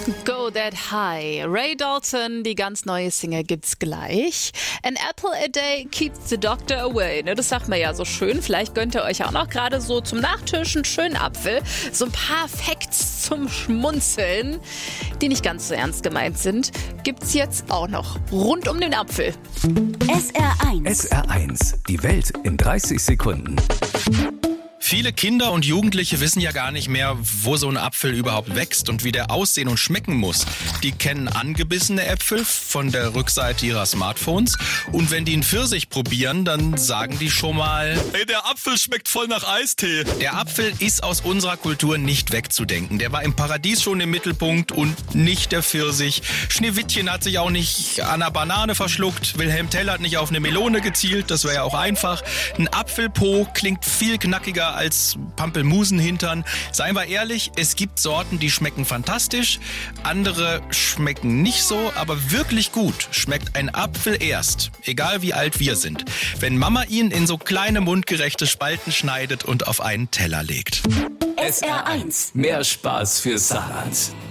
Go That High. Ray Dalton, die ganz neue Single gibt's gleich. An apple a day keeps the doctor away. Ne, das sagt man ja so schön. Vielleicht gönnt ihr euch auch noch gerade so zum Nachtisch einen schönen Apfel. So ein paar Facts zum Schmunzeln, die nicht ganz so ernst gemeint sind, gibt's jetzt auch noch rund um den Apfel. SR1. SR1, die Welt in 30 Sekunden. Viele Kinder und Jugendliche wissen ja gar nicht mehr, wo so ein Apfel überhaupt wächst und wie der aussehen und schmecken muss. Die kennen angebissene Äpfel von der Rückseite ihrer Smartphones und wenn die einen Pfirsich probieren, dann sagen die schon mal: Hey, der Apfel schmeckt voll nach Eistee. Der Apfel ist aus unserer Kultur nicht wegzudenken. Der war im Paradies schon im Mittelpunkt und nicht der Pfirsich. Schneewittchen hat sich auch nicht an einer Banane verschluckt. Wilhelm Tell hat nicht auf eine Melone gezielt, das wäre ja auch einfach. Ein Apfelpo klingt viel knackiger als Pampelmusenhintern. Seien wir ehrlich, es gibt Sorten, die schmecken fantastisch, andere schmecken nicht so, aber wirklich gut schmeckt ein Apfel erst, egal wie alt wir sind, wenn Mama ihn in so kleine mundgerechte Spalten schneidet und auf einen Teller legt. SR1. Mehr Spaß für Saarland.